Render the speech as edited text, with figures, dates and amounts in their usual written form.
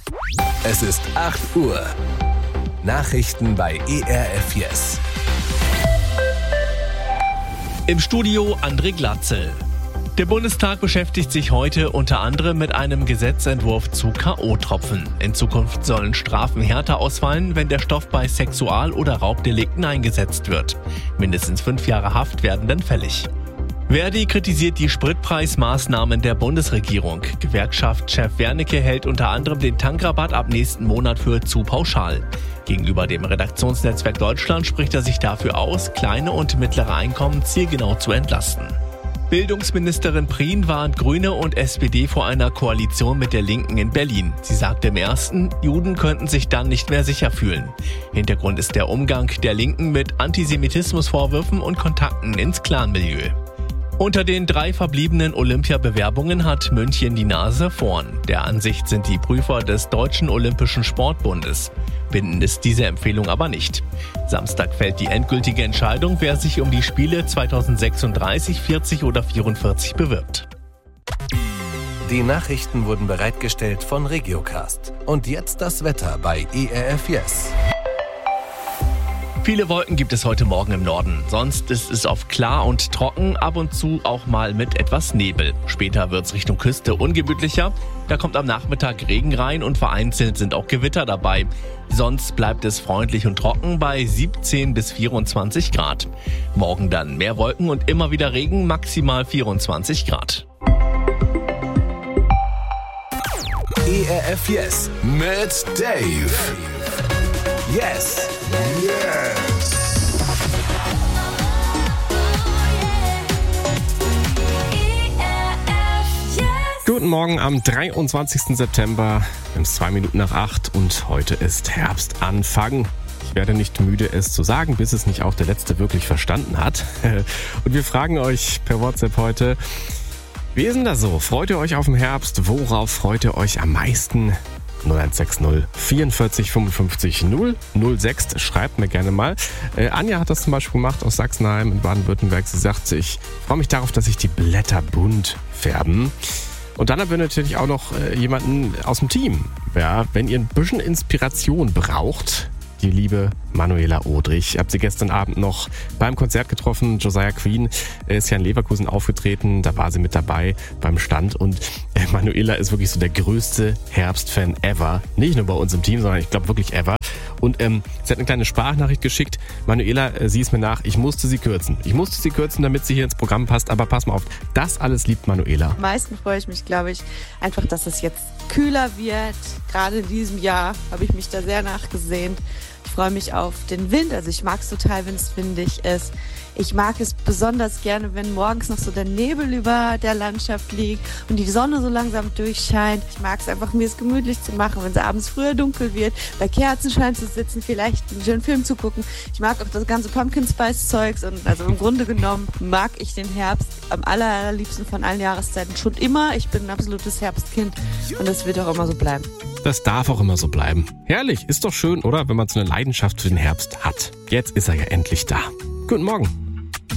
Es ist 8 Uhr. Nachrichten bei ERF Yes. Im Studio André Glatzel. Der Bundestag beschäftigt sich heute unter anderem mit einem Gesetzentwurf zu K.O.-Tropfen. In Zukunft sollen Strafen härter ausfallen, wenn der Stoff bei Sexual- oder Raubdelikten eingesetzt wird. Mindestens 5 Jahre Haft werden dann fällig. Verdi kritisiert die Spritpreismaßnahmen der Bundesregierung. Gewerkschaftschef Wernicke hält unter anderem den Tankrabatt ab nächsten Monat für zu pauschal. Gegenüber dem Redaktionsnetzwerk Deutschland spricht er sich dafür aus, kleine und mittlere Einkommen zielgenau zu entlasten. Bildungsministerin Prien warnt Grüne und SPD vor einer Koalition mit der Linken in Berlin. Sie sagte im ersten, Juden könnten sich dann nicht mehr sicher fühlen. Hintergrund ist der Umgang der Linken mit Antisemitismusvorwürfen und Kontakten ins Clanmilieu. Unter den 3 verbliebenen Olympiabewerbungen hat München die Nase vorn. Der Ansicht sind die Prüfer des Deutschen Olympischen Sportbundes. Bindend ist diese Empfehlung aber nicht. Samstag fällt die endgültige Entscheidung, wer sich um die Spiele 2036, 40 oder 44 bewirbt. Die Nachrichten wurden bereitgestellt von Regiocast. Und jetzt das Wetter bei ERF Yes. Viele Wolken gibt es heute Morgen im Norden. Sonst ist es oft klar und trocken, ab und zu auch mal mit etwas Nebel. Später wird es Richtung Küste ungemütlicher. Da kommt am Nachmittag Regen rein und vereinzelt sind auch Gewitter dabei. Sonst bleibt es freundlich und trocken bei 17 bis 24 Grad. Morgen dann mehr Wolken und immer wieder Regen, maximal 24 Grad. ERF Yes mit Dave. Yes! Yes! Guten Morgen am 23. September. Wir haben es 2 Minuten nach 8 und heute ist Herbstanfang. Ich werde nicht müde, es zu sagen, bis es nicht auch der Letzte wirklich verstanden hat. Und wir fragen euch per WhatsApp heute, wie ist denn das so? Freut ihr euch auf den Herbst? Worauf freut ihr euch am meisten? 0160 44 55 006. Schreibt mir gerne mal. Anja hat das zum Beispiel gemacht aus Sachsenheim in Baden-Württemberg. Sie sagt, ich freue mich darauf, dass sich die Blätter bunt färben. Und dann haben wir natürlich auch noch jemanden aus dem Team. Ja, wenn ihr ein bisschen Inspiration braucht, die liebe Manuela Odrich. Ich habe sie gestern Abend noch beim Konzert getroffen. Josiah Queen ist ja in Leverkusen aufgetreten. Da war sie mit dabei beim Stand. Und Manuela ist wirklich so der größte Herbstfan ever. Nicht nur bei uns im Team, sondern ich glaube wirklich ever. Und sie hat eine kleine Sprachnachricht geschickt. Manuela, sieh es mir nach, ich musste sie kürzen. Damit sie hier ins Programm passt. Aber pass mal auf, das alles liebt Manuela. Am meisten freue ich mich, glaube ich, einfach, dass es jetzt kühler wird. Gerade in diesem Jahr habe ich mich da sehr nachgesehnt. Ich freue mich auf den Wind. Also ich mag es total, wenn es windig ist. Ich mag es besonders gerne, wenn morgens noch so der Nebel über der Landschaft liegt und die Sonne so langsam durchscheint. Ich mag es einfach, mir es gemütlich zu machen, wenn es abends früher dunkel wird, bei Kerzenschein zu sitzen, vielleicht einen schönen Film zu gucken. Ich mag auch das ganze Pumpkin Spice Zeugs und also im Grunde genommen mag ich den Herbst am allerliebsten von allen Jahreszeiten schon immer. Ich bin ein absolutes Herbstkind und das wird auch immer so bleiben. Das darf auch immer so bleiben. Herrlich, ist doch schön, oder? Wenn man so eine Leidenschaft für den Herbst hat. Jetzt ist er ja endlich da. Guten Morgen.